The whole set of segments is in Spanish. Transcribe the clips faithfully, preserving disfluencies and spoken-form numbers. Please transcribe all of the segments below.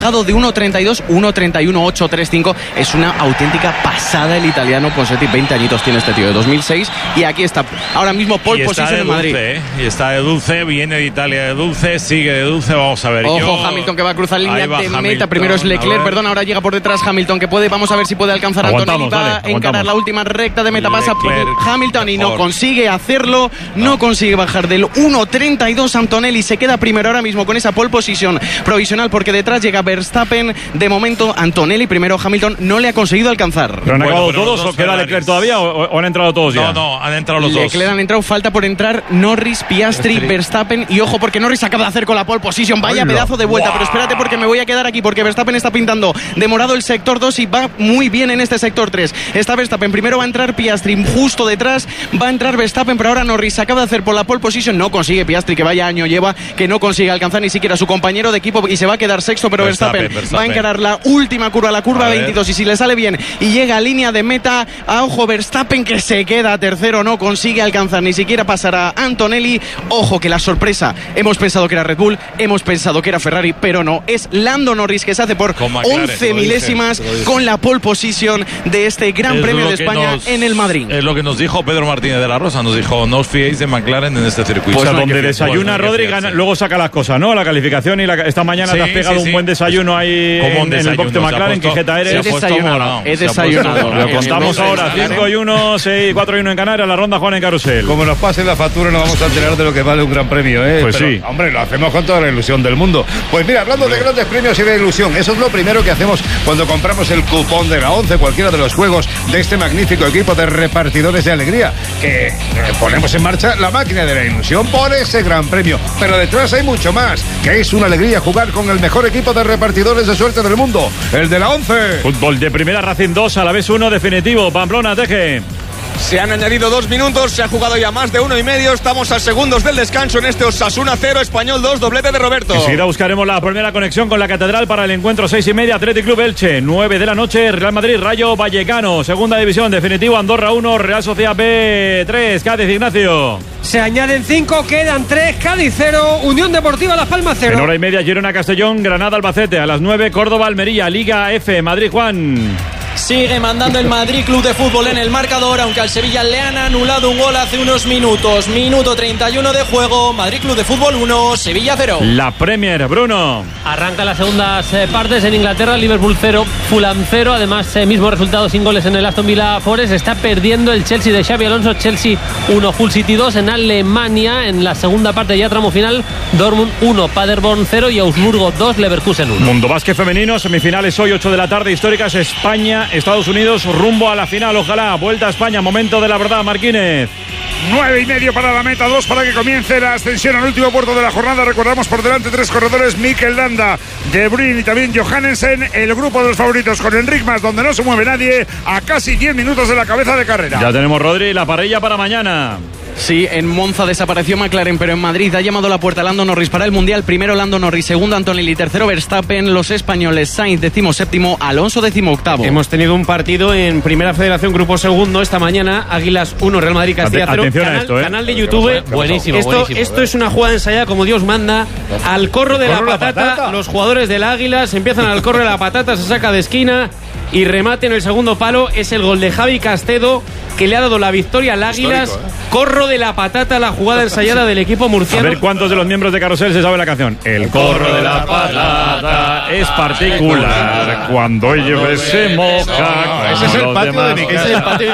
de uno treinta y dos, uno treinta y uno, ocho treinta y cinco. Es una auténtica pasada el italiano Ponseti. veinte añitos tiene este tío, de dos mil seis, y aquí está ahora mismo pole position en Madrid. ¿eh? Y está de dulce, viene de Italia de dulce, sigue de dulce, vamos a ver. Ojo, Yo... Hamilton que va a cruzar línea de Hamilton, meta. Primero es Leclerc, perdón, ahora llega por detrás Hamilton que puede, vamos a ver si puede alcanzar a Antonelli. Va a encarar la última recta de meta, pasa por Hamilton y no consigue hacerlo, no, no consigue bajar del uno treinta y dos. Antonelli se queda primero ahora mismo con esa pole position provisional, porque detrás llega Verstappen. De momento Antonelli primero, Hamilton no le ha conseguido alcanzar. ¿Pero han bueno, acabado todos o queda Leclerc todavía o, o han entrado todos ya? No, no, han entrado los Leclerc dos. Leclerc han entrado, falta por entrar Norris, Piastri, Piastri, Verstappen y ojo porque Norris acaba de hacer con la pole position, vaya Hola. pedazo de vuelta, wow. Pero espérate porque me voy a quedar aquí porque Verstappen está pintando de morado el sector dos y va muy bien en este sector tres. Está Verstappen, primero va a entrar Piastri, justo detrás va a entrar Verstappen, pero ahora Norris acaba de hacer por la pole position, no consigue Piastri, que vaya año lleva, que no consigue alcanzar ni siquiera a su compañero de equipo y se va a quedar sexto, pero Verstappen, Verstappen, Verstappen. va a encarar la última curva, la curva veintidós, y si le sale bien y llega a línea de meta, a ojo Verstappen que se queda tercero, no consigue alcanzar ni siquiera pasar a Antonelli. Ojo que la sorpresa, hemos pensado que era Red Bull, hemos pensado que era Ferrari, pero no, es Lando Norris que se hace por McLaren, once milésimas con la pole position de este Gran es Premio de España nos, en el Madrid. Es lo que nos dijo Pedro Martínez de la Rosa, nos dijo no os fiéis de McLaren en este circuito. Pues o sea, no donde desayuna pues, Rodri, gana, luego saca las cosas, ¿no? La calificación y la, esta mañana sí, te has pegado sí, sí. un buen desayuno ahí en, en el box de McLaren, ¿qué jeta eres? He desayunado, he desayunado. Lo contamos ahora, cinco y uno, seis, cuatro y uno en Canarias, la ronda Juan en Carrusel. Como nos pase la factura no vamos a enterar de lo que vale un gran premio, ¿eh? Pues Pero, sí. Hombre, lo hacemos con toda la ilusión del mundo. Pues mira, hablando hombre. de grandes premios y de ilusión, eso es lo primero que hacemos cuando compramos el cupón de la once, cualquiera de los juegos de este magnífico equipo de repartidores de alegría, que eh, ponemos en marcha la máquina de la ilusión por ese gran premio. Pero detrás hay mucho más, que es una alegría jugar con el mejor equipo de repartidores de suerte del mundo, el de la once. Fútbol de primera, Racing dos, a la vez uno definitivo. Pamplona, Teje. Se han añadido dos minutos, se ha jugado ya más de uno y medio. Estamos a segundos del descanso en este Osasuna cero, Español dos, doblete de Roberto. Enseguida buscaremos la primera conexión con la Catedral para el encuentro seis y media, Athletic Club Elche, nueve de la noche, Real Madrid, Rayo Vallecano, segunda división, definitivo, Andorra uno, Real Sociedad B tres, Cádiz, Ignacio. Se añaden cinco, quedan tres, Cádiz cero, Unión Deportiva Las Palmas cero. En hora y media, Girona Castellón, Granada Albacete, a las nueve, Córdoba Almería, Liga F, Madrid Juan. Sigue mandando el Madrid Club de Fútbol en el marcador, aunque al Sevilla le han anulado un gol hace unos minutos. Minuto treinta y uno de juego, Madrid Club de Fútbol uno, Sevilla cero. La Premier, Bruno. Arranca las segundas eh, partes en Inglaterra, Liverpool cero, Fulham cero. Además, eh, mismo resultado sin goles en el Aston Villa Forest. Está perdiendo el Chelsea de Xabi Alonso, Chelsea uno, Hull City dos. En Alemania, en la segunda parte ya tramo final, Dortmund uno, Paderborn cero y Augsburgo dos, Leverkusen uno. Mundo Básquet femenino, semifinales hoy, ocho de la tarde, históricas, España, Estados Unidos, rumbo a la final, ojalá. Vuelta a España, momento de la verdad, Marquínez. Nueve y medio para la meta, dos para que comience la ascensión al último puerto de la jornada. Recordamos por delante tres corredores, Mikel Landa, De Bruyne y también Johannesen. El grupo de los favoritos con Enric Mas, donde no se mueve nadie, a casi diez minutos de la cabeza de carrera. Ya tenemos, Rodri, la parrilla para mañana. Sí, en Monza desapareció McLaren, pero en Madrid ha llamado a la puerta Lando Norris para el Mundial. Primero Lando Norris, segundo Antonelli, tercero Verstappen. Los españoles, Sainz décimo séptimo, Alonso décimo octavo. Hemos tenido un partido en Primera Federación, grupo segundo, esta mañana. Águilas uno, Real Madrid Castilla cero. Atención canal, a esto, ¿eh? Canal de YouTube. Buenísimo, esto, buenísimo. Esto es una jugada ensayada como Dios manda. Al corro de la patata, la patata, los jugadores del Águilas empiezan al corro de la patata, se saca de esquina y remate en el segundo palo. Es el gol de Javi Castedo, que le ha dado la victoria al Águilas. Histórico, ¿eh? Corro de la patata, la jugada ensayada del equipo murciano. A ver cuántos de los miembros de Carrusel se sabe la canción. El corro de la patata es particular cuando llueve se moja. Ese es el patio de Miguel. Ese es el patio.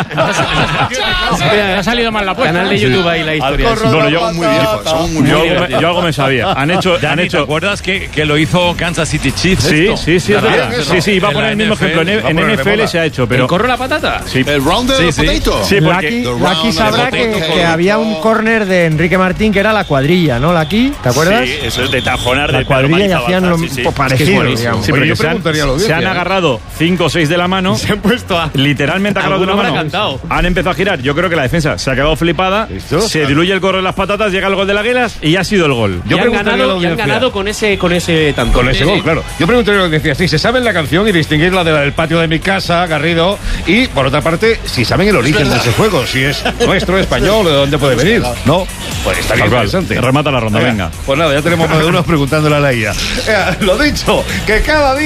Ha salido mal la puesta. Canal de YouTube ahí la historia. Bueno, yo, muy bien, yo, algo me, yo algo me sabía. Han hecho, Dani, han hecho. ¿te acuerdas que, que lo hizo Kansas City Chiefs? Sí, esto? sí, sí, es verdad. Sí, sí, iba a poner el mismo ejemplo. En, en N F L se ha hecho, pero. ¿El corro de la patata? Sí. El round de sí, potato. Sí, porque Lucky sabrá que, que había un córner de Enrique Martín que era la cuadrilla, ¿no? Lucky, ¿te acuerdas? Sí, eso es de tajonar la de cuadrilla y hacían lo sí, sí. parecido, es digamos. Sí, pero yo se han, preguntaría lo se han agarrado cinco o seis de la mano. Se han puesto a... Literalmente agarrado de la mano. Cantado. Han empezado a girar. Yo creo que la defensa se ha quedado flipada. ¿Listo? Se diluye el corro de las patatas, llega el gol del Águilas y ha sido el gol. Yo y han ganado, y han ganado con ese, con ese tanto. Con ese sí, gol, sí. claro. Yo preguntaría lo que decía, si se saben la canción y distinguirla de la del patio de mi casa, Garrido, y por otra parte, si saben el origen de ese juego, si es nuestro, español, o de dónde puede venir. No, pues estaría interesante. Remata la ronda, venga. Pues nada, ya tenemos más de uno preguntándole a la I A. Eh, lo dicho, que cada día